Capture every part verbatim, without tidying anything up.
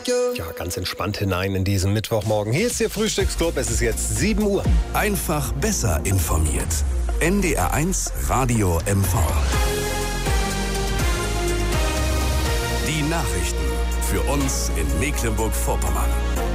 Ja, ganz entspannt hinein in diesen Mittwochmorgen. Hier ist Ihr Frühstücksclub. Es ist jetzt sieben Uhr. Einfach besser informiert. N D R eins Radio M V. Die Nachrichten für uns in Mecklenburg-Vorpommern.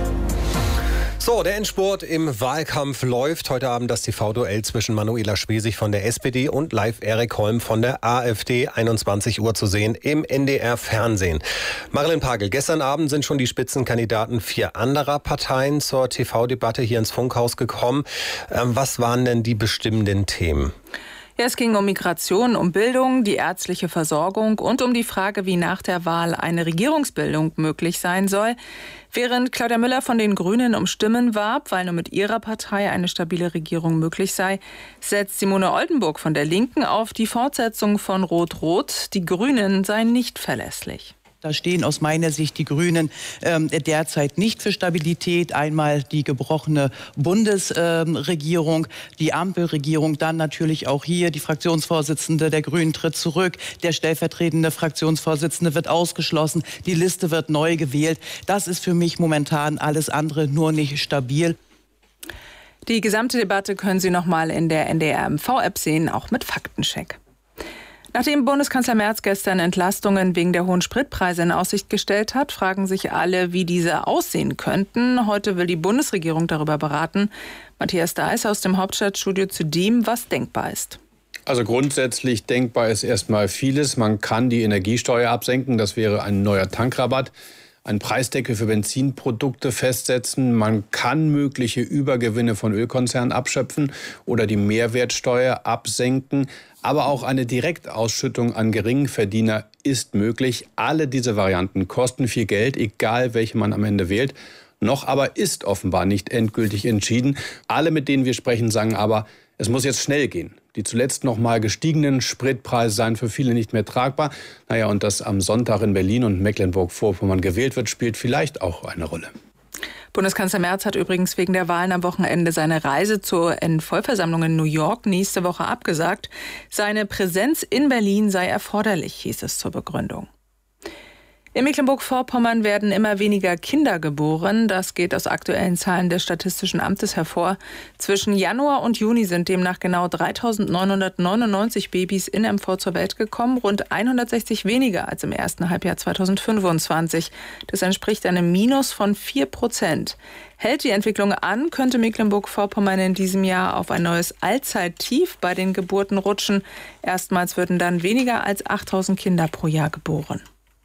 So, der Endspurt im Wahlkampf läuft. Heute Abend das T V-Duell zwischen Manuela Schwesig von der S P D und Live Erik Holm von der AfD. einundzwanzig Uhr zu sehen im N D R-Fernsehen. Marilyn Pagel, gestern Abend sind schon die Spitzenkandidaten vier anderer Parteien zur T V-Debatte hier ins Funkhaus gekommen. Ähm, was waren denn die bestimmenden Themen? Ja, es ging um Migration, um Bildung, die ärztliche Versorgung und um die Frage, wie nach der Wahl eine Regierungsbildung möglich sein soll. Während Claudia Müller von den Grünen um Stimmen warb, weil nur mit ihrer Partei eine stabile Regierung möglich sei, setzt Simone Oldenburg von der Linken auf die Fortsetzung von Rot-Rot. Die Grünen seien nicht verlässlich. Da stehen aus meiner Sicht die Grünen ähm, derzeit nicht für Stabilität. Einmal die gebrochene Bundesregierung, ähm, die Ampelregierung, dann natürlich auch hier die Fraktionsvorsitzende der Grünen tritt zurück, der stellvertretende Fraktionsvorsitzende wird ausgeschlossen, die Liste wird neu gewählt. Das ist für mich momentan alles andere nur nicht stabil. Die gesamte Debatte können Sie noch mal in der N D R M V-App sehen, auch mit Faktencheck. Nachdem Bundeskanzler Merz gestern Entlastungen wegen der hohen Spritpreise in Aussicht gestellt hat, fragen sich alle, wie diese aussehen könnten. Heute will die Bundesregierung darüber beraten. Matthias Deiß aus dem Hauptstadtstudio zu dem, was denkbar ist. Also grundsätzlich denkbar ist erstmal vieles. Man kann die Energiesteuer absenken, das wäre ein neuer Tankrabatt. Ein Preisdeckel für Benzinprodukte festsetzen. Man kann mögliche Übergewinne von Ölkonzernen abschöpfen oder die Mehrwertsteuer absenken. Aber auch eine Direktausschüttung an Geringverdiener ist möglich. Alle diese Varianten kosten viel Geld, egal welche man am Ende wählt. Noch aber ist offenbar nicht endgültig entschieden. Alle, mit denen wir sprechen, sagen aber, es muss jetzt schnell gehen. Die zuletzt noch mal gestiegenen Spritpreise seien für viele nicht mehr tragbar. Naja, und dass am Sonntag in Berlin und Mecklenburg-Vorpommern gewählt wird, spielt vielleicht auch eine Rolle. Bundeskanzler Merz hat übrigens wegen der Wahlen am Wochenende seine Reise zur Vollversammlung in New York nächste Woche abgesagt. Seine Präsenz in Berlin sei erforderlich, hieß es zur Begründung. In Mecklenburg-Vorpommern werden immer weniger Kinder geboren. Das geht aus aktuellen Zahlen des Statistischen Amtes hervor. Zwischen Januar und Juni sind demnach genau dreitausendneunhundertneunundneunzig Babys in M V zur Welt gekommen, rund hundertsechzig weniger als im ersten Halbjahr zweitausendfünfundzwanzig. Das entspricht einem Minus von vier Prozent. Hält die Entwicklung an, könnte Mecklenburg-Vorpommern in diesem Jahr auf ein neues Allzeittief bei den Geburten rutschen. Erstmals würden dann weniger als achttausend Kinder pro Jahr geboren.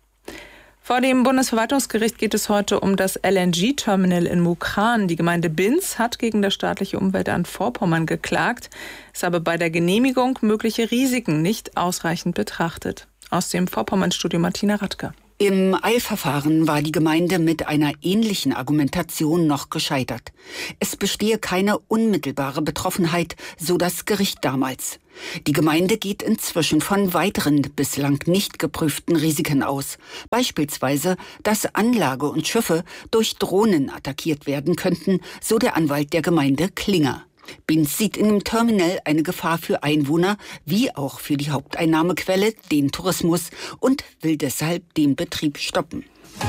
Vor dem Bundesverwaltungsgericht geht es heute um das L N G-Terminal in Mukran. Die Gemeinde Binz hat gegen das staatliche Umweltamt Vorpommern geklagt. Es habe bei der Genehmigung mögliche Risiken nicht ausreichend betrachtet. Aus dem Vorpommern-Studio Martina Radke. Im Eilverfahren war die Gemeinde mit einer ähnlichen Argumentation noch gescheitert. Es bestehe keine unmittelbare Betroffenheit, so das Gericht damals. Die Gemeinde geht inzwischen von weiteren bislang nicht geprüften Risiken aus. Beispielsweise, dass Anlage und Schiffe durch Drohnen attackiert werden könnten, so der Anwalt der Gemeinde Klinger. Binz sieht in dem Terminal eine Gefahr für Einwohner wie auch für die Haupteinnahmequelle, den Tourismus, und will deshalb den Betrieb stoppen.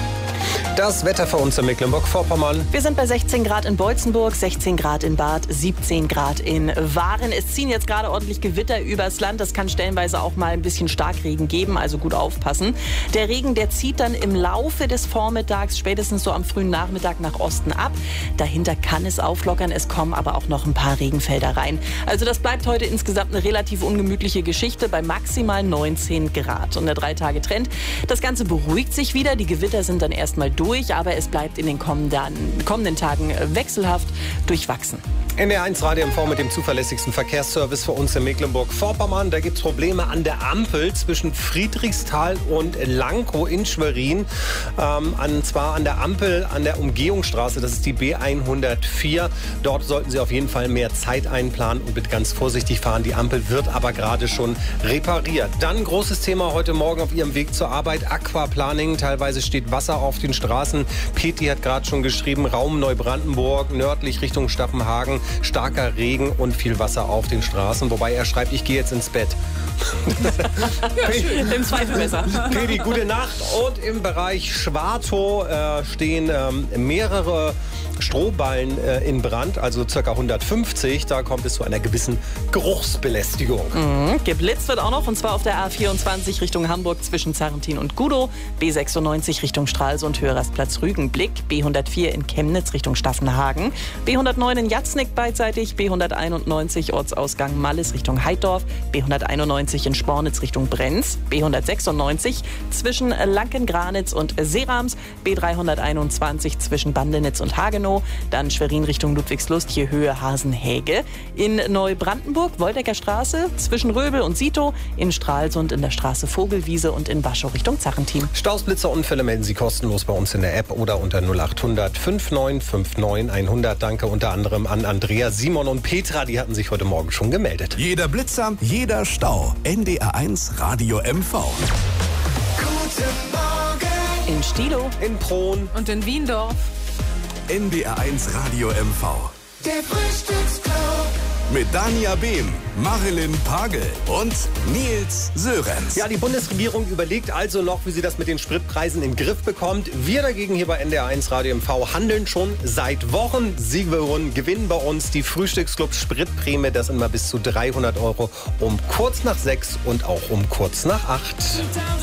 Das Wetter für uns in Mecklenburg-Vorpommern. Wir sind bei sechzehn Grad in Beutzenburg, sechzehn Grad in Barth, siebzehn Grad in Waren. Es ziehen jetzt gerade ordentlich Gewitter übers Land. Es kann stellenweise auch mal ein bisschen Starkregen geben, also gut aufpassen. Der Regen, der zieht dann im Laufe des Vormittags, spätestens so am frühen Nachmittag nach Osten ab. Dahinter kann es auflockern, es kommen aber auch noch ein paar Regenfelder rein. Also das bleibt heute insgesamt eine relativ ungemütliche Geschichte bei maximal neunzehn Grad. Und der Drei-Tage-Trend, das Ganze beruhigt sich wieder. Die Gewitter sind dann erstmal durch. Durch, aber es bleibt in den kommenden, kommenden Tagen wechselhaft durchwachsen. N D R eins Radio M V mit dem zuverlässigsten Verkehrsservice für uns in Mecklenburg-Vorpommern. Da gibt es Probleme an der Ampel zwischen Friedrichsthal und Lankow in Schwerin. Ähm, und zwar an der Ampel an der Umgehungsstraße, das ist die B hundertvier. Dort sollten Sie auf jeden Fall mehr Zeit einplanen und bitte ganz vorsichtig fahren. Die Ampel wird aber gerade schon repariert. Dann großes Thema heute Morgen auf Ihrem Weg zur Arbeit, Aquaplaning. Teilweise steht Wasser auf den Straßen. Peti hat gerade schon geschrieben, Raum Neubrandenburg, nördlich Richtung Staffenhagen. starker Regen und viel Wasser auf den Straßen. Wobei er schreibt, ich gehe jetzt ins Bett. Ja, schön. Im Zweifel besser. Pedi, gute Nacht. Und im Bereich Schwartow äh, stehen ähm, mehrere Strohballen äh, in Brand, also ca. hundertfünfzig. Da kommt es zu einer gewissen Geruchsbelästigung. Mhm. Geblitzt wird auch noch, und zwar auf der A vierundzwanzig Richtung Hamburg zwischen Zarrentin und Gudow, B sechsundneunzig Richtung Stralsund, Hörersplatz Rügenblick, B hundertvier in Chemnitz Richtung Staffenhagen, B hundertneun in Jatznick beidseitig, B hunderteinundneunzig Ortsausgang Mallis Richtung Heiddorf, B hunderteinundneunzig in Spornitz Richtung Brenz, B hundertsechsundneunzig zwischen Lanken-Granitz und Seerams, B dreihunderteinundzwanzig zwischen Bandenitz und Hagenow, dann Schwerin Richtung Ludwigslust, hier Höhe Hasenhäge. In Neubrandenburg, Woldecker Straße, zwischen Röbel und Sito, in Stralsund in der Straße Vogelwiese und in Waschow Richtung Zarrentin. Staus, Blitzer, Unfälle melden Sie kostenlos bei uns in der App oder unter null acht hundert fünfundneunzig neunundfünfzig hundert. Danke unter anderem an Andrea, Simon und Petra, die hatten sich heute Morgen schon gemeldet. Jeder Blitzer, jeder Stau. N D R eins Radio M V. Guten Morgen. In Stilo, in Prohn und in Wiendorf. N D R eins Radio M V. Der Frühstücksclub. Mit Dania Behm, Marilyn Pagel und Nils Sörenz. Ja, die Bundesregierung überlegt also noch, wie sie das mit den Spritpreisen in den Griff bekommt. Wir dagegen hier bei N D R eins Radio M V handeln schon seit Wochen. Sie gewinnen bei uns die Frühstücksclub Spritprämie. Das sind mal bis zu dreihundert Euro um kurz nach sechs und auch um kurz nach acht.